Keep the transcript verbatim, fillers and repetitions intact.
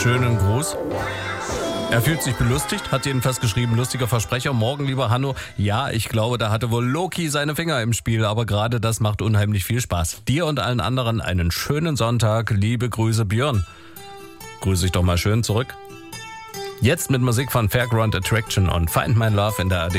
schönen Gruß. Er fühlt sich belustigt, hat jedenfalls geschrieben, lustiger Versprecher. Morgen, lieber Hanno. Ja, ich glaube, da hatte wohl Loki seine Finger im Spiel, aber gerade das macht unheimlich viel Spaß. Dir und allen anderen einen schönen Sonntag. Liebe Grüße, Björn. Grüße ich doch mal schön zurück. Jetzt mit Musik von Fairground Attraction und Find My Love in der A R D